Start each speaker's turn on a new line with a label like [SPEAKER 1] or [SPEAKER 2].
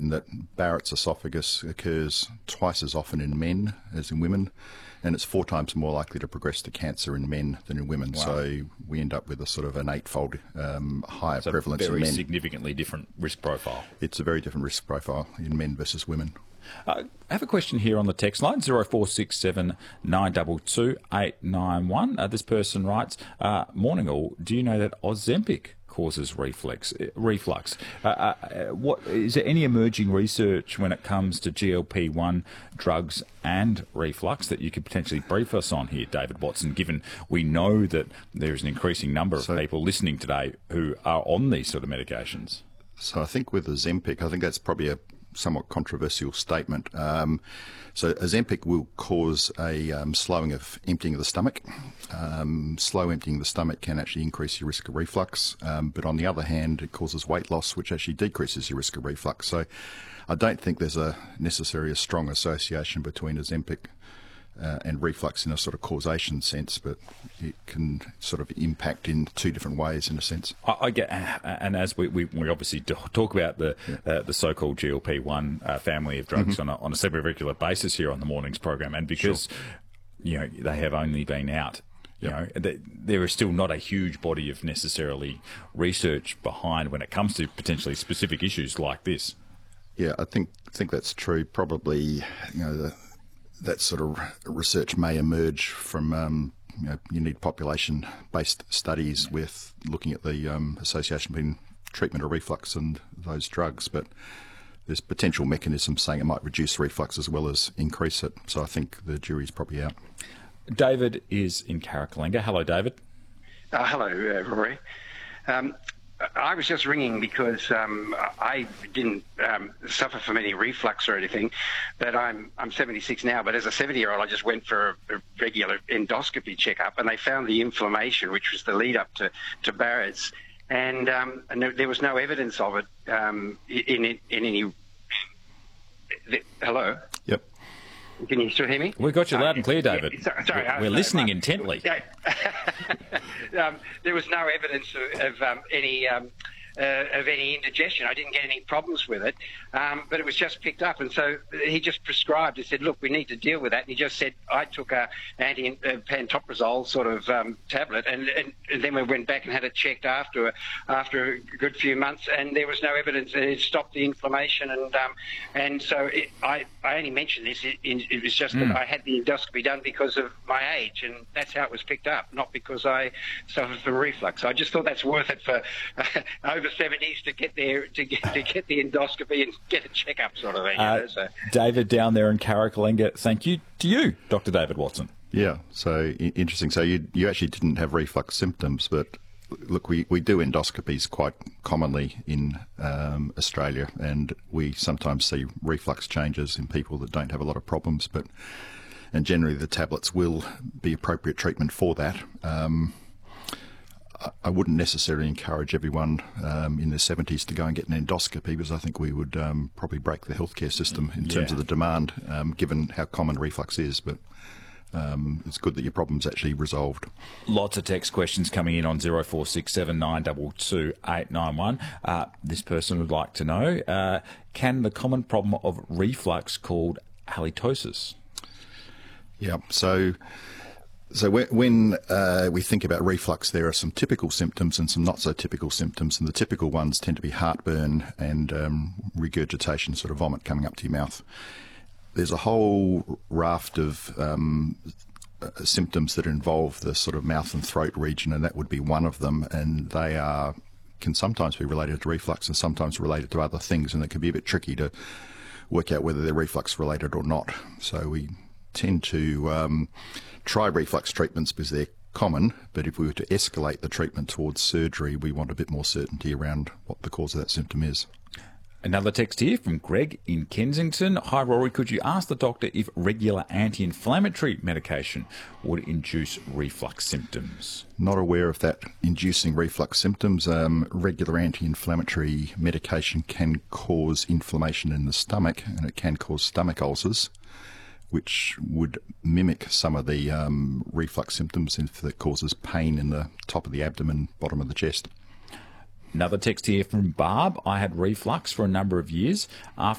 [SPEAKER 1] in that Barrett's esophagus occurs twice as often in men as in women, and it's 4 times more likely to progress to cancer in men than in women. Wow. So we end up with a sort of an 8-fold higher prevalence in men.
[SPEAKER 2] Very significantly different risk profile.
[SPEAKER 1] It's a very different risk profile in men versus women.
[SPEAKER 2] I have a question here on the text line, 0467 922 891. This person writes, morning all, do you know that Ozempic causes reflux? What is there any emerging research when it comes to GLP-1 drugs and reflux that you could potentially brief us on here, David Watson, given we know that there's an increasing number of people listening today who are on these sort of medications?
[SPEAKER 1] So I think with Ozempic, I think that's probably a somewhat controversial statement. So Ozempic will cause a slowing of emptying of the stomach. Slow emptying of the stomach can actually increase your risk of reflux, but on the other hand, it causes weight loss, which actually decreases your risk of reflux. So I don't think there's necessarily a strong association between Ozempic and reflux in a sort of causation sense, but it can sort of impact in 2 different ways in a sense.
[SPEAKER 2] I get, and as we obviously talk about the so-called GLP-1 family of drugs on a semi-regular basis here on the morning's program, and because you know they have only been out, you know, there is still not a huge body of necessarily research behind when it comes to potentially specific issues like this.
[SPEAKER 1] Yeah, I think that's true. Probably, you know, that sort of research may emerge from, you need population-based studies with looking at the association between treatment of reflux and those drugs, but there's potential mechanisms saying it might reduce reflux as well as increase it. So I think the jury's probably out.
[SPEAKER 2] David is in Carrickalenga. Hello, David.
[SPEAKER 3] Hello, Rory. I was just ringing because I didn't suffer from any reflux or anything, but I'm 76 now. But as a 70-year-old, I just went for a regular endoscopy checkup, and they found the inflammation, which was the lead up to Barrett's, and there was no evidence of it in any. Hello.
[SPEAKER 1] Yep.
[SPEAKER 3] Can you still hear me?
[SPEAKER 2] We got you loud and clear, David.
[SPEAKER 3] Yeah, sorry,
[SPEAKER 2] we're listening intently.
[SPEAKER 3] There was no evidence of any indigestion. I didn't get any problems with it, but it was just picked up. And so he just prescribed. He said, look, we need to deal with that. And he just said, I took a pantoprazole sort of tablet, and then we went back and had it checked after a good few months, and there was no evidence that it stopped the inflammation. And so I only mentioned this. It was just that I had the endoscopy done because of my age, and that's how it was picked up, not because I suffered from reflux. So I just thought that's worth it for over 70s to get there to get the endoscopy and get a checkup sort of thing. So.
[SPEAKER 2] David down there in Carrickalenga, thank you to you, Dr. David Watson.
[SPEAKER 1] Yeah, so interesting. So you actually didn't have reflux symptoms, but look, we do endoscopies quite commonly in Australia, and we sometimes see reflux changes in people that don't have a lot of problems, and generally the tablets will be appropriate treatment for that. I wouldn't necessarily encourage everyone in their 70s to go and get an endoscopy, because I think we would probably break the healthcare system in terms of the demand, given how common reflux is. But it's good that your problem's actually resolved.
[SPEAKER 2] Lots of text questions coming in on 0467 922 891. This person would like to know, can the common problem of reflux called halitosis?
[SPEAKER 1] Yeah, so when we think about reflux, there are some typical symptoms and some not so typical symptoms, and the typical ones tend to be heartburn and regurgitation, sort of vomit coming up to your mouth. There's a whole raft of symptoms that involve the sort of mouth and throat region, and that would be one of them, and they can sometimes be related to reflux and sometimes related to other things, and it can be a bit tricky to work out whether they're reflux related or not. So we tend to try reflux treatments because they're common, but if we were to escalate the treatment towards surgery, we want a bit more certainty around what the cause of that symptom is.
[SPEAKER 2] Another text here from Greg in Kensington. Hi, Rory. Could you ask the doctor if regular anti-inflammatory medication would induce reflux symptoms?
[SPEAKER 1] Not aware of that inducing reflux symptoms. Regular anti-inflammatory medication can cause inflammation in the stomach, and it can cause stomach ulcers, which would mimic some of the reflux symptoms if it causes pain in the top of the abdomen, bottom of the chest.
[SPEAKER 2] Another text here from Barb. I had reflux for a number of years. After